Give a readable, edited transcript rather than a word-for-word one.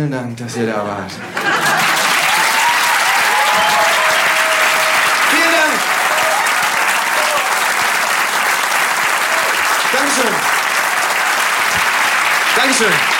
vielen Dank, dass ihr da wart. Vielen Dank. Dankeschön. Dankeschön.